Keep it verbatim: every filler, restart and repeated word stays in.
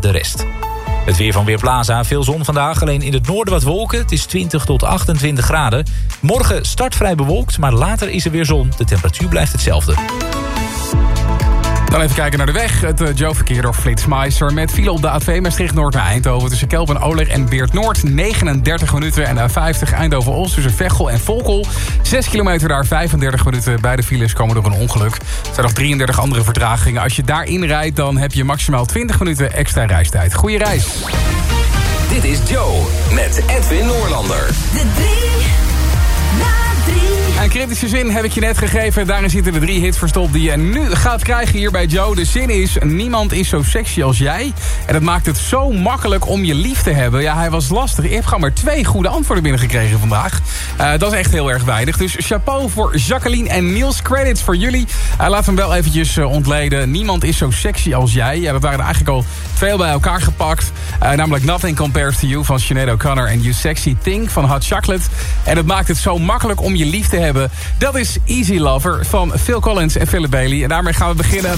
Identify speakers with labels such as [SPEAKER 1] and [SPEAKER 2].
[SPEAKER 1] de rest. Het weer van Weerplaza, veel zon vandaag. Alleen in het noorden wat wolken. Het is twintig tot achtentwintig graden. Morgen start vrij bewolkt, maar later is er weer zon. De temperatuur blijft hetzelfde.
[SPEAKER 2] Dan even kijken naar de weg. Het uh, Joe-verkeer door Flitsmeister. Met file op de A twee Maastricht-Noord naar Eindhoven. Tussen Kelpen Oleg en Beert-Noord. negenendertig minuten. En de A vijftig Eindhoven-Os tussen Veghel en Volkel. zes kilometer daar, vijfendertig minuten. Beide files komen door een ongeluk. Er zijn nog drieëndertig andere vertragingen. Als je daarin rijdt, dan heb je maximaal twintig minuten extra reistijd. Goeie reis.
[SPEAKER 3] Dit is Joe met Edwin Noorlander.
[SPEAKER 4] De drie na drie.
[SPEAKER 2] Een kritische zin heb ik je net gegeven. Daarin zitten de drie hits verstopt die je nu gaat krijgen hier bij Joe. De zin is, niemand is zo sexy als jij. En dat maakt het zo makkelijk om je lief te hebben. Ja, hij was lastig. Je hebt gewoon maar twee goede antwoorden binnengekregen vandaag. Uh, dat is echt heel erg weinig. Dus chapeau voor Jacqueline en Niels. Credits voor jullie. Uh, laten we hem wel eventjes uh, ontleden. Niemand is zo sexy als jij. Ja, dat waren er eigenlijk al veel bij elkaar gepakt. Uh, namelijk Nothing Compares to You van Sinead O'Connor en You Sexy Thing van Hot Chocolate. En het maakt het zo makkelijk om je lief te hebben. Dat is Easy Lover van Phil Collins en Philip Bailey. En daarmee gaan we beginnen.